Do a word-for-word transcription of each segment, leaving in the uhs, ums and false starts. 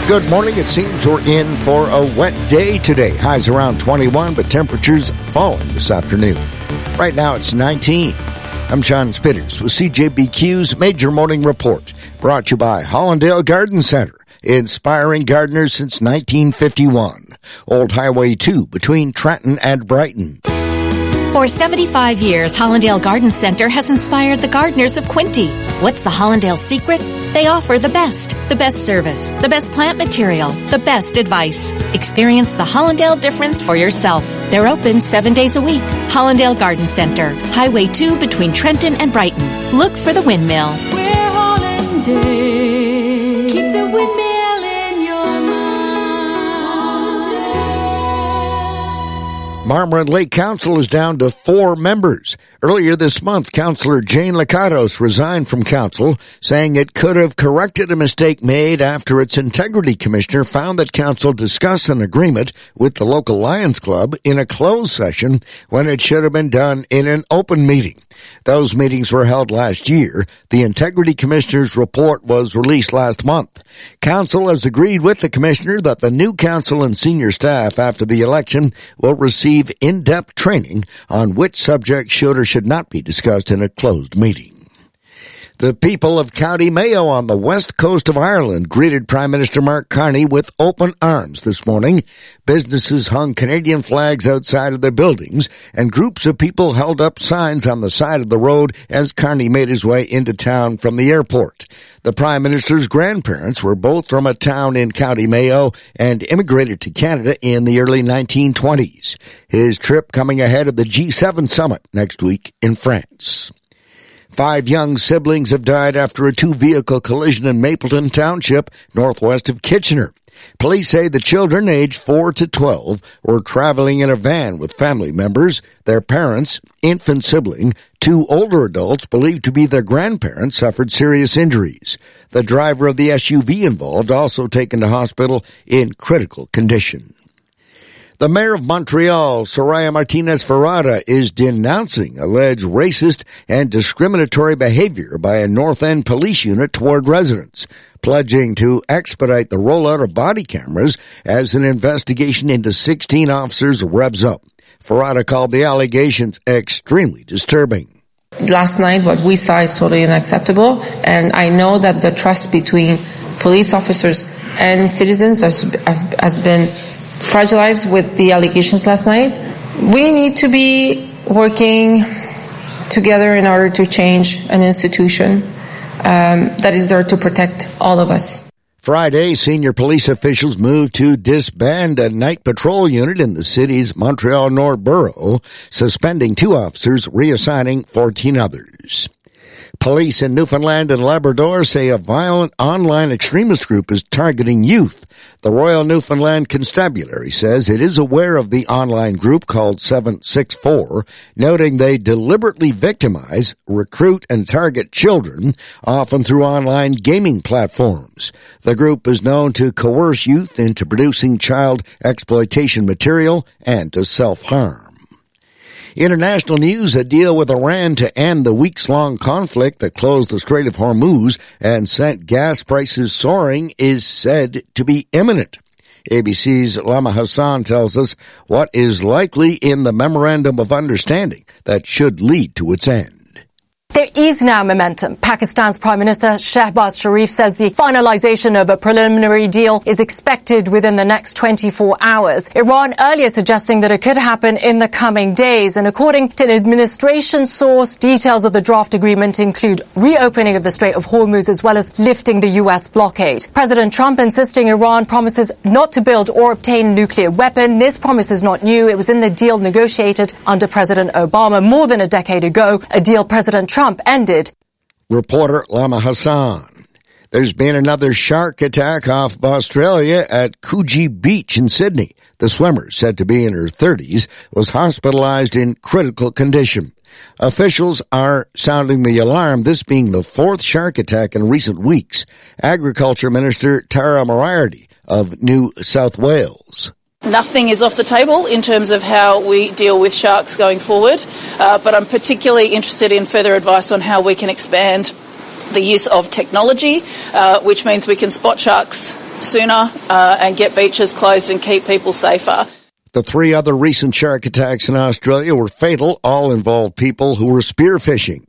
Good morning. It seems we're in for a wet day today. Highs around twenty-one, but temperatures falling this afternoon. Right now it's nineteen. I'm Sean Spitters with C J B Q's Major Morning Report, brought to you by Hollandale Garden Center, inspiring gardeners since nineteen fifty-one. Old Highway two between Trenton and Brighton. For seventy-five years, Hollandale Garden Center has inspired the gardeners of Quinte. What's the Hollandale secret? They offer the best, the best service, the best plant material, the best advice. Experience the Hollandale difference for yourself. They're open seven days a week. Hollandale Garden Center, Highway two between Trenton and Brighton. Look for the windmill. We're Hollandale. Keep the windmill in your mind. Marmorant Lake Council is down to four members. Earlier this month, Councillor Jane Lakatos resigned from council, saying it could have corrected a mistake made after its integrity commissioner found that council discussed an agreement with the local Lions Club in a closed session when it should have been done in an open meeting. Those meetings were held last year. The integrity commissioner's report was released last month. Council has agreed with the commissioner that the new council and senior staff after the election will receive in-depth training on which subjects should or should not be discussed in a closed meeting. The people of County Mayo on the west coast of Ireland greeted Prime Minister Mark Carney with open arms this morning. Businesses hung Canadian flags outside of their buildings, and groups of people held up signs on the side of the road as Carney made his way into town from the airport. The Prime Minister's grandparents were both from a town in County Mayo and immigrated to Canada in the early nineteen twenties. His trip coming ahead of the G seven summit next week in France. Five young siblings have died after a two-vehicle collision in Mapleton Township, northwest of Kitchener. Police say the children, aged four to twelve, were traveling in a van with family members, their parents, infant sibling, two older adults believed to be their grandparents suffered serious injuries. The driver of the S U V involved also taken to hospital in critical condition. The mayor of Montreal, Soraya Martinez-Ferrada, is denouncing alleged racist and discriminatory behavior by a North End police unit toward residents, pledging to expedite the rollout of body cameras as an investigation into sixteen officers revs up. Ferrada called the allegations extremely disturbing. Last night, what we saw is totally unacceptable, and I know that the trust between police officers and citizens has, has been fragilized with the allegations last night. We need to be working together in order to change an institution um, that is there to protect all of us. Friday, senior police officials moved to disband a night patrol unit in the city's Montreal Nord borough, suspending two officers, reassigning fourteen others. Police in Newfoundland and Labrador say a violent online extremist group is targeting youth. The Royal Newfoundland Constabulary says it is aware of the online group called seven six four, noting they deliberately victimize, recruit, and target children, often through online gaming platforms. The group is known to coerce youth into producing child exploitation material and to self-harm. International news, a deal with Iran to end the weeks-long conflict that closed the Strait of Hormuz and sent gas prices soaring is said to be imminent. A B C's Lama Hassan tells us what is likely in the Memorandum of Understanding that should lead to its end. There is now momentum. Pakistan's Prime Minister Shehbaz Sharif says the finalization of a preliminary deal is expected within the next twenty-four hours. Iran earlier suggesting that it could happen in the coming days. And according to an administration source, details of the draft agreement include reopening of the Strait of Hormuz as well as lifting the U S blockade. President Trump insisting Iran promises not to build or obtain a nuclear weapon. This promise is not new. It was in the deal negotiated under President Obama more than a decade ago, a deal President Trump ended. Reporter Lama Hassan. There's been another shark attack off Australia at Coogee Beach in Sydney. The swimmer, said to be in her thirties, was hospitalized in critical condition. Officials are sounding the alarm, this being the fourth shark attack in recent weeks. Agriculture Minister Tara Moriarty of New South Wales. Nothing is off the table in terms of how we deal with sharks going forward, uh, but I'm particularly interested in further advice on how we can expand the use of technology, uh, which means we can spot sharks sooner uh, and get beaches closed and keep people safer. The three other recent shark attacks in Australia were fatal. All involved people who were spearfishing.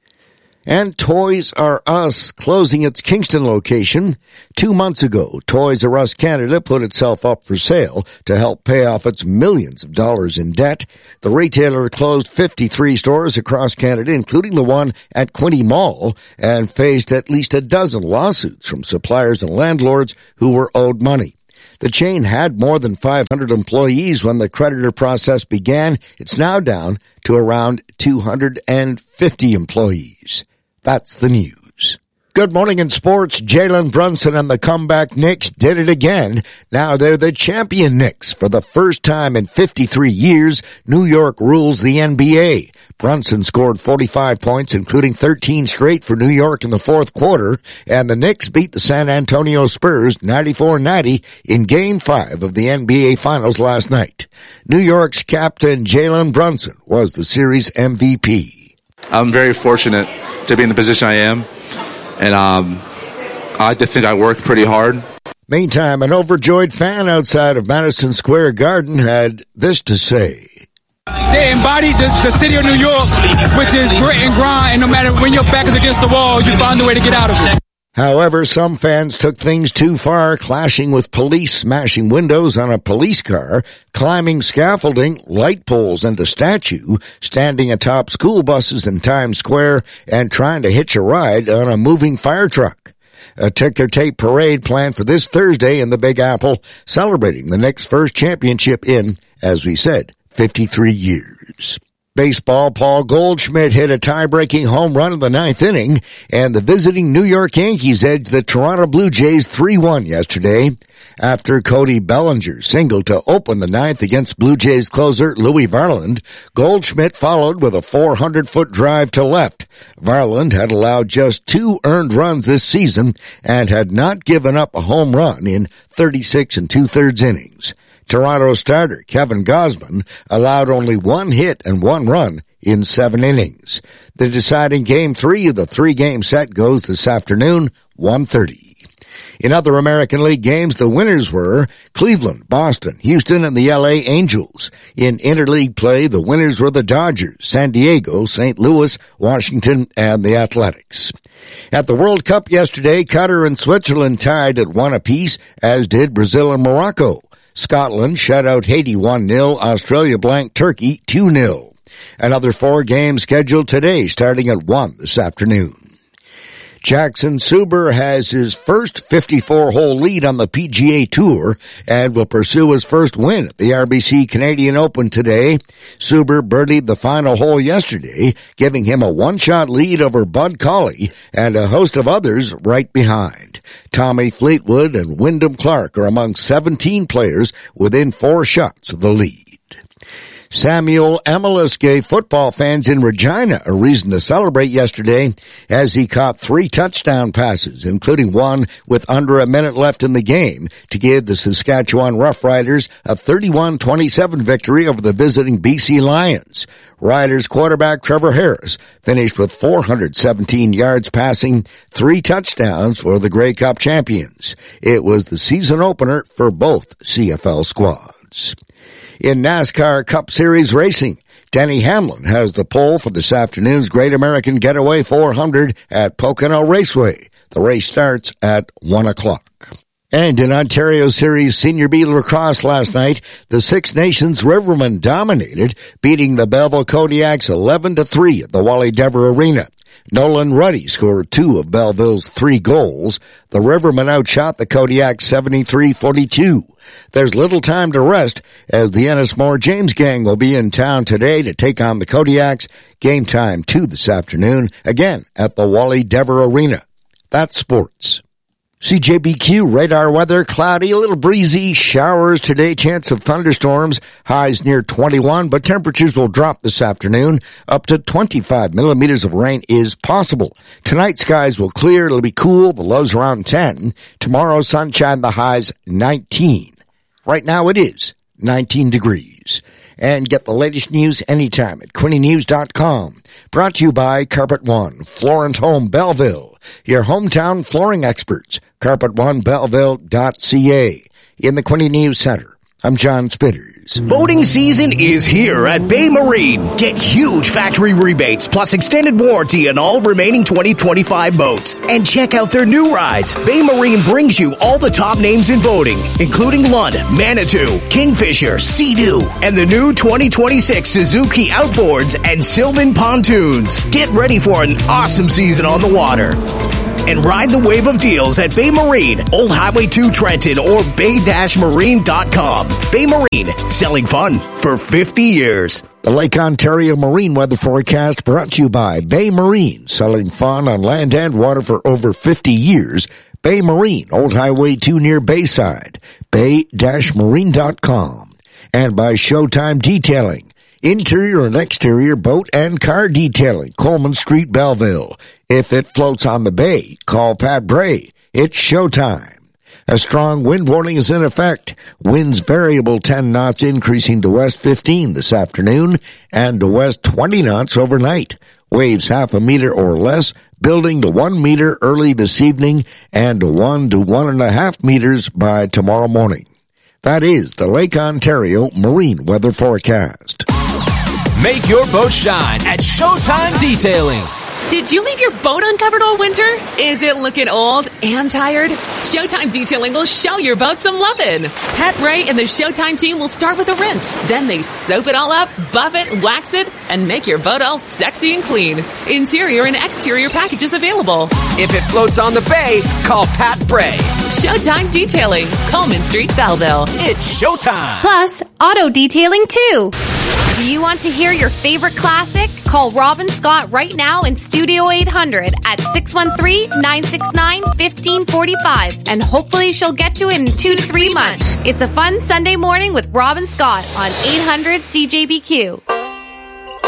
And Toys R Us closing its Kingston location. Two months ago, Toys R Us Canada put itself up for sale to help pay off its millions of dollars in debt. The retailer closed fifty-three stores across Canada, including the one at Quinte Mall, and faced at least a dozen lawsuits from suppliers and landlords who were owed money. The chain had more than five hundred employees when the creditor process began. It's now down to around two hundred fifty employees. That's the news. Good morning in sports. Jalen Brunson and the comeback Knicks did it again. Now they're the champion Knicks. For the first time in fifty-three years, New York rules the N B A. Brunson scored forty-five points, including thirteen straight for New York in the fourth quarter, and the Knicks beat the San Antonio Spurs ninety-four ninety in Game five of the N B A Finals last night. New York's captain Jalen Brunson was the series M V P. I'm very fortunate to be in the position I am, and um, I think I worked pretty hard. Meantime, an overjoyed fan outside of Madison Square Garden had this to say. They embody the, the city of New York, which is grit and grind, and no matter when your back is against the wall, you find a way to get out of it. However, some fans took things too far, clashing with police, smashing windows on a police car, climbing scaffolding, light poles, and a statue, standing atop school buses in Times Square, and trying to hitch a ride on a moving fire truck. A ticker tape parade planned for this Thursday in the Big Apple, celebrating the Knicks' first championship in, as we said, fifty-three years. Baseball, Paul Goldschmidt hit a tie-breaking home run in the ninth inning, and the visiting New York Yankees edged the Toronto Blue Jays three one yesterday. After Cody Bellinger singled to open the ninth against Blue Jays closer Louis Varland, Goldschmidt followed with a four hundred foot drive to left. Varland had allowed just two earned runs this season and had not given up a home run in thirty-six and two-thirds innings. Toronto starter Kevin Gausman allowed only one hit and one run in seven innings. The deciding game three of the three-game set goes this afternoon, one thirty. In other American League games, the winners were Cleveland, Boston, Houston, and the L A Angels. In interleague play, the winners were the Dodgers, San Diego, Saint Louis, Washington, and the Athletics. At the World Cup yesterday, Qatar and Switzerland tied at one apiece, as did Brazil and Morocco. Scotland shut out Haiti one nil, Australia blanked Turkey two nil. Another four games scheduled today, starting at one this afternoon. Jackson Suber has his first fifty-four hole lead on the P G A Tour and will pursue his first win at the R B C Canadian Open today. Suber birdied the final hole yesterday, giving him a one-shot lead over Bud Colley and a host of others right behind. Tommy Fleetwood and Wyndham Clark are among seventeen players within four shots of the lead. Samuel Emilus gave football fans in Regina a reason to celebrate yesterday as he caught three touchdown passes, including one with under a minute left in the game, to give the Saskatchewan Roughriders a thirty-one twenty-seven victory over the visiting B C Lions. Riders quarterback Trevor Harris finished with four hundred seventeen yards passing, three touchdowns for the Grey Cup champions. It was the season opener for both C F L squads. In NASCAR Cup Series racing, Denny Hamlin has the pole for this afternoon's Great American Getaway four hundred at Pocono Raceway. The race starts at one o'clock. And in Ontario Series Senior B lacrosse last night, the Six Nations Rivermen dominated, beating the Belleville Kodiaks eleven to three at the Wally Dever Arena. Nolan Ruddy scored two of Belleville's three goals. The Rivermen outshot the Kodiaks seventy-three forty-two. There's little time to rest as the Ennismore James gang will be in town today to take on the Kodiaks. Game time two this afternoon, again at the Wally Dever Arena. That's sports. C J B Q radar weather, cloudy, a little breezy, showers today, chance of thunderstorms, highs near twenty-one, but temperatures will drop this afternoon. Up to twenty-five millimeters of rain is possible. Tonight skies will clear, it'll be cool, the lows around ten. Tomorrow sunshine, the highs nineteen. Right now it is nineteen degrees. And get the latest news anytime at Quinte News dot com. Brought to you by Carpet One, Florence Home Belleville, your hometown flooring experts. carpet one belleville dot c a. In the Quinte News Center, I'm John Spitters. Boating season is here at Bay Marine. Get huge factory rebates plus extended warranty on all remaining twenty twenty-five boats. And check out their new rides. Bay Marine brings you all the top names in boating, including Lund, Manitou, Kingfisher, Sea-Doo, and the new twenty twenty-six Suzuki Outboards and Sylvan Pontoons. Get ready for an awesome season on the water. And ride the wave of deals at Bay Marine, Old Highway two Trenton, or bay dash marine dot com. Bay Marine, selling fun for fifty years. The Lake Ontario Marine Weather Forecast brought to you by Bay Marine, selling fun on land and water for over fifty years. Bay Marine, Old Highway two near Bayside, bay dash marine dot com. And by Showtime Detailing, interior and exterior boat and car detailing, Coleman Street, Belleville. If it floats on the bay, call Pat Bray. It's showtime. A strong wind warning is in effect. Winds variable ten knots increasing to west fifteen this afternoon and to west twenty knots overnight. Waves half a meter or less, building to one meter early this evening and to one to one and a half meters by tomorrow morning. That is the Lake Ontario Marine Weather Forecast. Make your boat shine at Showtime Detailing. Did you leave your boat uncovered all winter? Is it looking old and tired? Showtime Detailing will show your boat some lovin'. Pat Bray and the Showtime team will start with a rinse. Then they soap it all up, buff it, wax it, and make your boat all sexy and clean. Interior and exterior packages available. If it floats on the bay, call Pat Bray. Showtime Detailing, Coleman Street, Belleville. It's showtime. Plus, auto detailing too. Do you want to hear your favorite classic? Call Robin Scott right now in Studio eight hundred at six one three, nine six nine, one five four five, and hopefully she'll get you in two to three months. It's a fun Sunday morning with Robin Scott on eight hundred C J B Q.